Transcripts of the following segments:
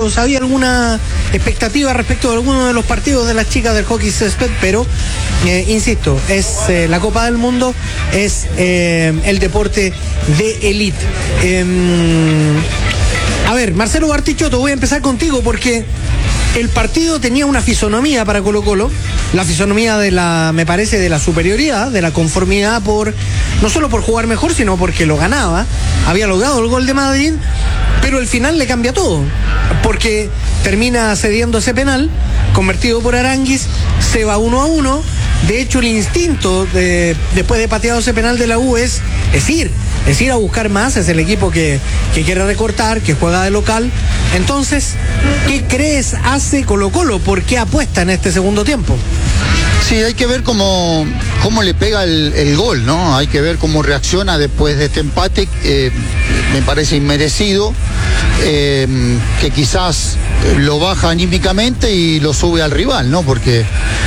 partidos. Había alguna expectativa respecto de alguno de los partidos de las chicas del hockey césped, pero insisto, es la Copa del Mundo, es el deporte de élite. A ver, Marcelo Bartichotto, voy a empezar contigo porque el partido tenía una fisonomía para Colo-Colo, la fisonomía me parece, de la superioridad, de la conformidad no solo por jugar mejor, sino porque lo ganaba. Había logrado el gol de Madrid, pero el final le cambia todo, porque termina cediendo ese penal, convertido por Aránguiz, se va 1-1. De hecho, el instinto después de pateado ese penal de la U es ir a buscar más. Es el equipo que quiere recortar, que juega de local. Entonces, ¿qué crees hace Colo-Colo? ¿Por qué apuesta en este segundo tiempo? Sí, hay que ver cómo le pega el gol, ¿no? Hay que ver cómo reacciona después de este empate, me parece inmerecido, que quizás lo baja anímicamente y lo sube al rival, ¿no? Porque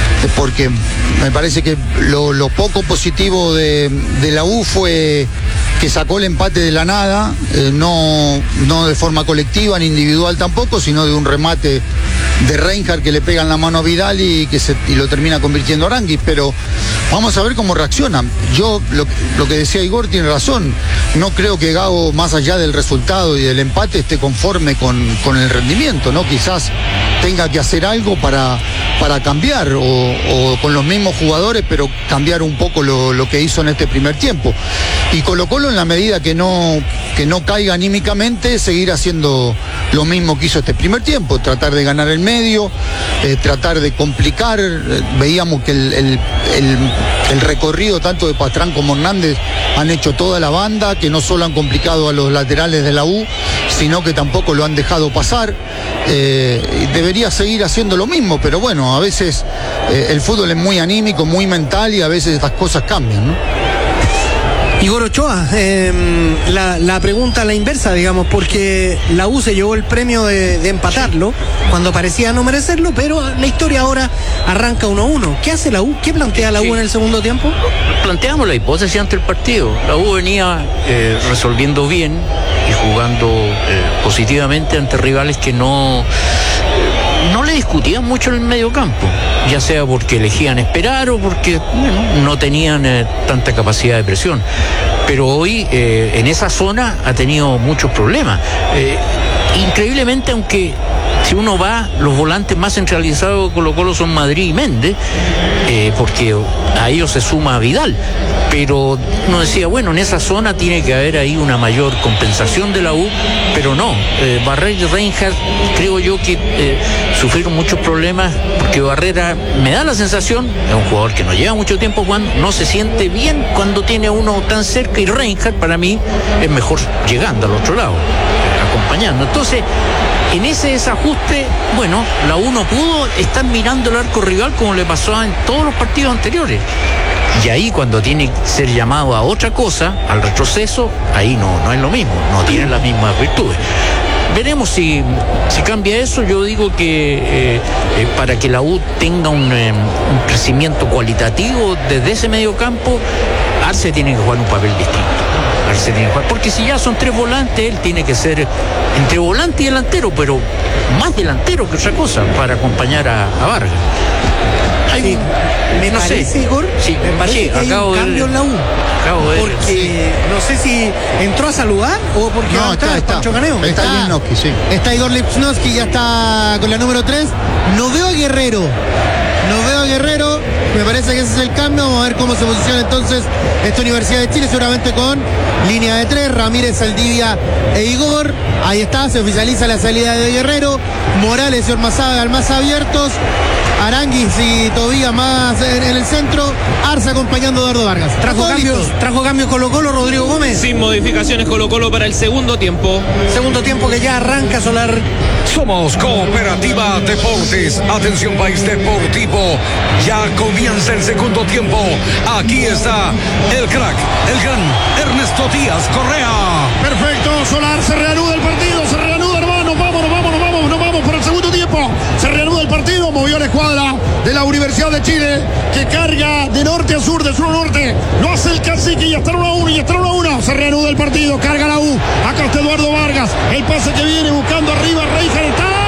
me parece que lo poco positivo de la U fue que sacó el empate de la nada, no de forma colectiva ni individual tampoco, sino de un remate de Reinhardt que le pega en la mano a Vidal y lo termina convirtiendo a Aránguiz. Pero vamos a ver cómo reacciona. Yo, lo que decía Igor tiene razón, no creo que Gago, más allá del resultado y del empate, esté conforme con el rendimiento, ¿no? Quizás tenga que hacer algo para cambiar, o con los mismos jugadores, pero cambiar un poco lo que hizo en este primer tiempo. Y Colo-Colo, en la medida que no caiga anímicamente, seguir haciendo lo mismo que hizo este primer tiempo, tratar de ganar el medio, tratar de complicar. Veíamos que el recorrido tanto de Pastrán como Hernández han hecho toda la banda, que no solo han complicado a los laterales de la U, sino que tampoco lo han dejado pasar. Debería seguir haciendo lo mismo, pero bueno, a veces el fútbol es muy anímico, muy mental, y a veces estas cosas cambian, ¿no? Igor Ochoa, la pregunta a la inversa, digamos, porque la U se llevó el premio de empatarlo cuando parecía no merecerlo, pero la historia ahora arranca 1-1. ¿Qué hace la U? ¿Qué plantea la U en el segundo tiempo? Planteamos la hipótesis ante el partido. La U venía resolviendo bien y jugando positivamente ante rivales que no le discutían mucho en el medio campo, ya sea porque elegían esperar o porque no tenían tanta capacidad de presión. Pero hoy en esa zona ha tenido muchos problemas. Increíblemente, aunque si uno va, los volantes más centralizados de Colo-Colo son Madrid y Méndez, porque a ellos se suma Vidal. Pero uno decía, bueno, en esa zona tiene que haber ahí una mayor compensación de la U, pero no. Barrera y Reinhardt, creo yo que sufrieron muchos problemas, porque Barrera, me da la sensación, es un jugador que no lleva mucho tiempo jugando, no se siente bien cuando tiene a uno tan cerca, y Reinhardt para mí es mejor llegando al otro lado, acompañando. Entonces, en ese desajuste, bueno, la U no pudo estar mirando el arco rival como le pasó en todos los partidos anteriores. Y ahí, cuando tiene que ser llamado a otra cosa, al retroceso, ahí no es lo mismo, no tienen las mismas virtudes. Veremos si cambia eso. Yo digo que para que la U tenga un crecimiento cualitativo desde ese medio campo, Arce tiene que jugar un papel distinto. Porque si ya son tres volantes, él tiene que ser entre volante y delantero, pero más delantero que otra cosa, para acompañar a Vargas. Sí, me parece, Igor, sí, me parece que hay un cambio en la U. Porque no sé si entró a saludar o porque no, está Pancho Caneo. Está Lipnowski, sí. Está Igor Lipnowski, ya está con la número 3. No veo a Guerrero. Me parece que ese es el cambio. Vamos a ver cómo se posiciona entonces esta Universidad de Chile, seguramente con línea de 3, Ramírez, Saldivia e Igor. Ahí está, se oficializa la salida de Guerrero. Morales y Ormazábal más abiertos. Aránguiz y Tobías más en el centro. Arce acompañando a Eduardo Vargas. Trajo cambios Colo-Colo, Rodrigo Gómez. Sin modificaciones Colo-Colo para el segundo tiempo. Segundo tiempo que ya arranca, Solar. Somos Cooperativa Deportes. Atención, país deportivo. Ya comienza el segundo tiempo. Aquí está el crack, el gran Ernesto Díaz Correa. Perfecto, Solar, se reanuda el partido, se reanuda, hermano. Nos vamos por el segundo tiempo. Se reanuda el partido, movió la escuadra de la Universidad de Chile, que carga de norte a sur, de sur a norte. Lo hace el Cacique y ya está 1-1, Se reanuda el partido, carga la U. Acá está Eduardo Vargas. El pase que viene buscando arriba, Reinhardt está.